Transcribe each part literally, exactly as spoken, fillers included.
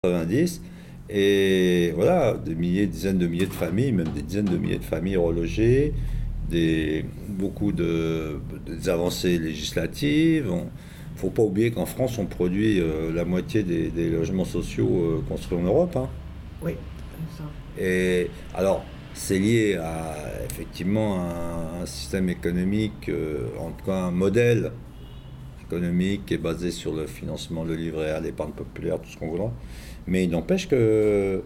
quatre-vingt-dix, et voilà, des milliers, dizaines de milliers de familles, même des dizaines de milliers de familles relogées, des, beaucoup de, des avancées législatives. Il ne faut pas oublier qu'en France, on produit euh, la moitié des, des logements sociaux euh, construits en Europe, hein. Oui, ça. Et alors, c'est lié à effectivement un, un système économique, euh, en tout cas un modèle économique qui est basé sur le financement, le livret A, l'épargne populaire, tout ce qu'on voudra. Mais il n'empêche que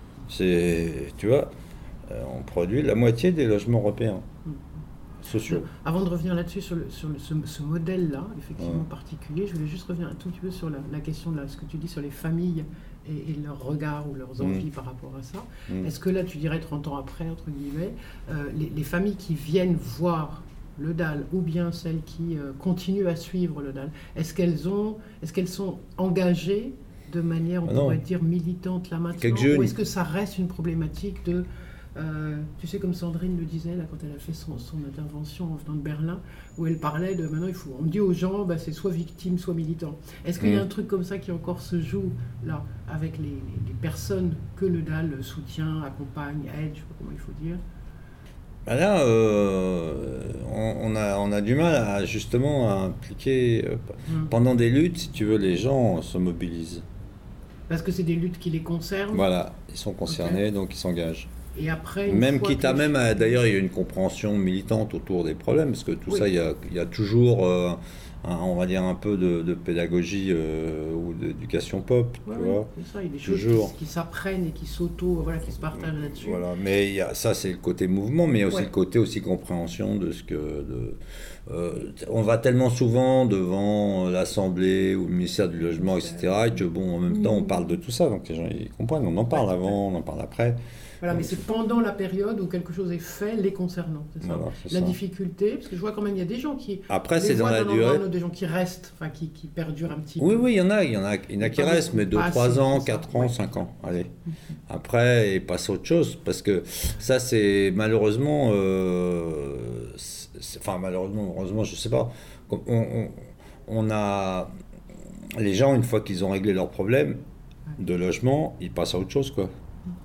c'est, tu vois, euh, on produit la moitié des logements européens sociaux. Non, avant de revenir là-dessus, sur, le, sur le, ce, ce modèle-là, effectivement Ouais. particulier, je voulais juste revenir un tout petit peu sur la, la question de la, ce que tu dis sur les familles et, et leurs regards ou leurs envies Mm. par rapport à ça. Mm. Est-ce que là, tu dirais trente ans après, entre guillemets, euh, les, les familles qui viennent voir le D A L ou bien celles qui euh, continuent à suivre le D A L, est-ce qu'elles ont, est-ce qu'elles sont engagées de manière, on Ah non. pourrait dire, militante là maintenant, Quelques jeunes. ou est-ce que ça reste une problématique de Euh, tu sais, comme Sandrine le disait là, quand elle a fait son, son intervention en venant de Berlin, où elle parlait de maintenant, il faut, on dit aux gens, bah, c'est soit victime, soit militant. Est-ce qu'il y a Mm. un truc comme ça qui encore se joue là, avec les, les, les personnes que le D A L soutient, accompagne, aide, je sais pas comment il faut dire? Ben là, euh, on, on a, on a du mal à justement à impliquer. euh, Mm. Pendant des luttes, si tu veux, les gens se mobilisent. Parce que c'est des luttes qui les concernent. Voilà, ils sont concernés, donc ils s'engagent. Et après, une Même fois quitte que à les- même, à- d'ailleurs, il y a une compréhension militante autour des problèmes, parce que tout Oui. ça, il y a, il y a toujours, euh, un- on va dire, un peu de, de pédagogie euh, ou d'éducation pop, Ouais, tu ouais, vois. c'est ça, il y a des choses Toujours. qui, qui s'apprennent et qui s'auto, voilà, qui se partagent là-dessus. Voilà, mais il y a, ça, c'est le côté mouvement, mais il y a aussi Ouais. le côté aussi compréhension de ce que... de- euh, on va tellement souvent devant l'Assemblée ou le ministère du Logement, et cetera, et que bon, en même temps, on parle de tout ça, donc les gens ils comprennent, on en parle Ouais, avant, on en parle après. Voilà, mais c'est pendant la période où quelque chose est fait les concernant, c'est ça. Voilà, c'est La ça. difficulté, parce que je vois quand même il y a des gens qui, Après, des c'est dans fois, la dans l'endroit, durée. des gens qui restent, enfin qui, qui perdurent un petit Oui, peu. oui, il y en a, il y en a, il y en a qui Pas restent, beaucoup, mais deux, pas trois assez, ans, c'est ça. quatre ans, Ouais. cinq ans. Allez. Après, et passe à autre chose, parce que ça, c'est malheureusement, euh, c'est- c'est- enfin malheureusement, heureusement, je sais pas. On, on- on a les gens, une fois qu'ils ont réglé leurs problèmes de logement, ils passent à autre chose, quoi.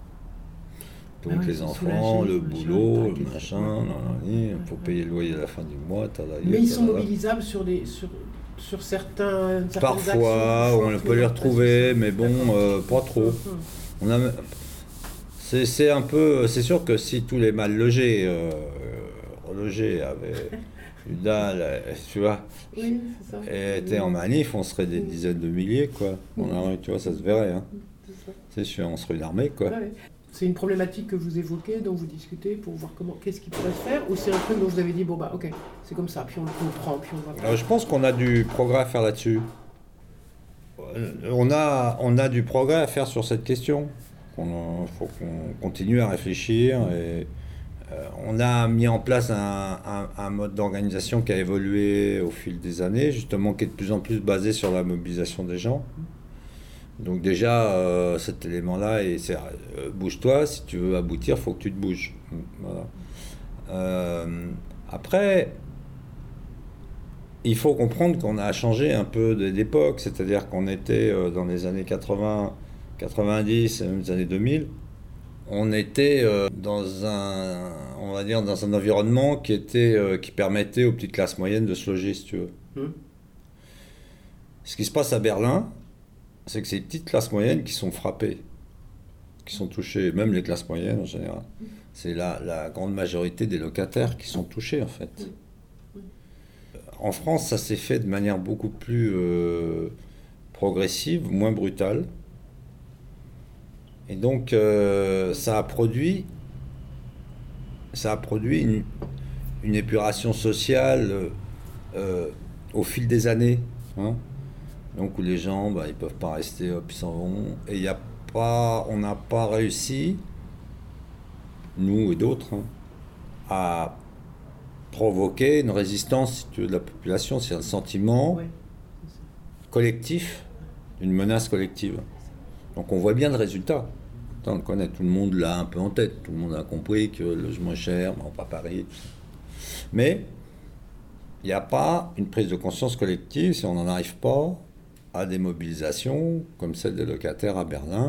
Donc Ah ouais, les se enfants, soulager, le machin, boulot, tac, le et- machin, ouais, nan, ouais, nan, ouais, nan, ouais, faut ouais, payer le ouais. loyer à la fin du mois. talala, Mais ils sont talala. mobilisables sur, des, sur, sur certains, certaines Parfois, actions. on peut les retrouver, mais bon, euh, pas trop. On a, c'est, c'est un peu, c'est sûr que si tous les mal logés, euh, relogés avaient eu dalle, euh, tu vois, Oui, c'est ça. et étaient en manif, on serait des dizaines de milliers, quoi. On a, tu vois, ça se verrait, hein. C'est ça. C'est sûr, on serait une armée, quoi. Ouais, ouais. C'est une problématique que vous évoquez, dont vous discutez pour voir comment, qu'est-ce qui pourrait se faire, ou c'est un truc dont vous avez dit, bon bah ok, c'est comme ça, puis on le comprend, puis on va... Alors, je pense qu'on a du progrès à faire là-dessus. Euh, On a, on a du progrès à faire sur cette question. Il faut qu'on continue à réfléchir. Et, euh, on a mis en place un, un- un mode d'organisation qui a évolué au fil des années, justement, qui est de plus en plus basé sur la mobilisation des gens. Donc déjà, euh, cet élément-là, et c'est, euh, bouge-toi, si tu veux aboutir, il faut que tu te bouges. Voilà. Euh, après, il faut comprendre qu'on a changé un peu d'époque, c'est-à-dire qu'on était euh, dans les années quatre-vingts, quatre-vingt-dix, et même les années deux mille, on était euh, dans un, on va dire, dans un environnement qui était, euh, qui permettait aux petites classes moyennes de se loger, si tu veux. Hum. Ce qui se passe à Berlin, c'est que c'est les petites classes moyennes qui sont frappées, qui sont touchées, même les classes moyennes en général. C'est la, la grande majorité des locataires qui sont touchés, en fait. En France, ça s'est fait de manière beaucoup plus euh, progressive, moins brutale. Et donc, euh, ça a produit, ça a produit une, une épuration sociale euh, euh, au fil des années, hein. Donc, où les gens, bah, ils peuvent pas rester, hop, ils s'en vont. Et il y a pas, on n'a pas réussi, nous et d'autres, hein, à provoquer une résistance, si tu veux, de la population. C'est un sentiment Ouais, c'est ça. collectif, une menace collective. Donc on voit bien le résultat. On le connaît, tout le monde l'a un peu en tête, tout le monde a compris que le logement est cher, mais on va pas Paris, tout ça. Mais il n'y a pas une prise de conscience collective si on n'en arrive pas à des mobilisations comme celle des locataires à Berlin,